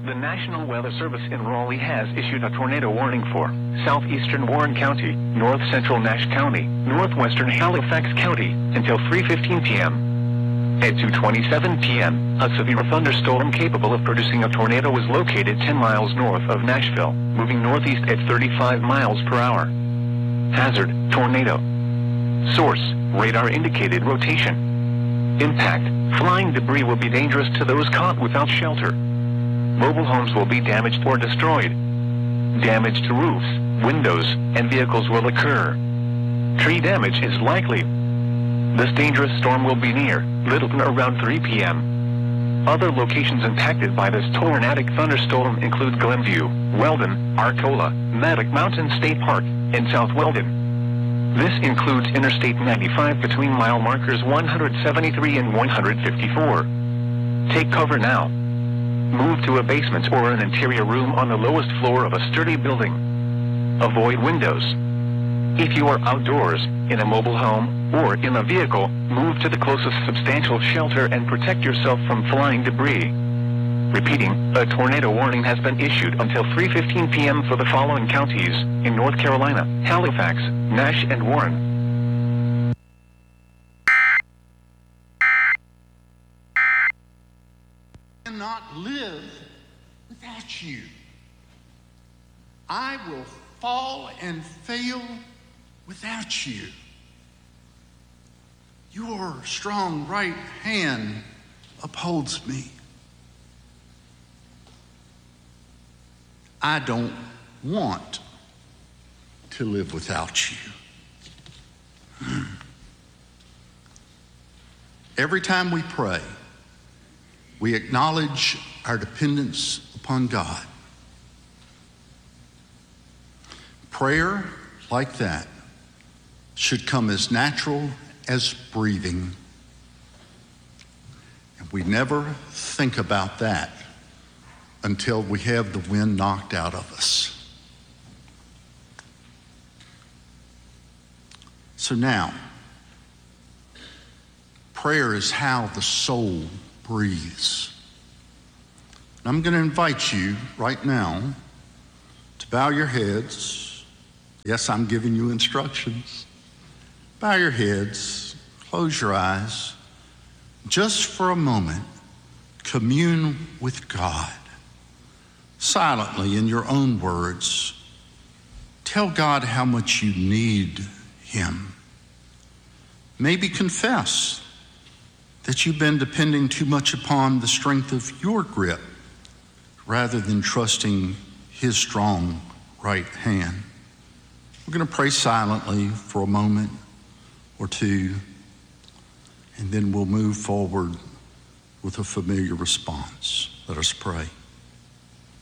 The National Weather Service in Raleigh has issued a tornado warning for southeastern Warren County, north central Nash County, northwestern Halifax County until 3:15 p.m. At 2:27 p.m., a severe thunderstorm capable of producing a tornado was located 10 miles north of Nashville, moving northeast at 35 miles per hour. Hazard, tornado. Source, radar indicated rotation. Impact, flying debris will be dangerous to those caught without shelter. Mobile homes will be damaged or destroyed. Damage to roofs, windows, and vehicles will occur. Tree damage is likely. This dangerous storm will be near Littleton around 3 p.m. Other locations impacted by this tornadic thunderstorm include Glenview, Weldon, Arcola, Maddock Mountain State Park, and South Weldon. This includes Interstate 95 between mile markers 173 and 154. Take cover now. Move to a basement or an interior room on the lowest floor of a sturdy building. Avoid windows. If you are outdoors, in a mobile home, or in a vehicle, move to the closest substantial shelter and protect yourself from flying debris. Repeating, a tornado warning has been issued until 3:15 p.m. for the following counties in North Carolina: Halifax, Nash, and Warren. Cannot live without you. I will fall and fail without you. Your strong right hand upholds me. I don't want to live without you. Every time we pray, we acknowledge our dependence upon God. Prayer like that should come as natural as breathing. And we never think about that until we have the wind knocked out of us. So now, prayer is how the soul breathes. And I'm going to invite you right now to bow your heads. Yes, I'm giving you instructions. Bow your heads, close your eyes. Just for a moment, commune with God. Silently, in your own words, tell God how much you need Him. Maybe confess that you've been depending too much upon the strength of your grip rather than trusting His strong right hand. We're going to pray silently for a moment or two, and then we'll move forward with a familiar response. Let us pray.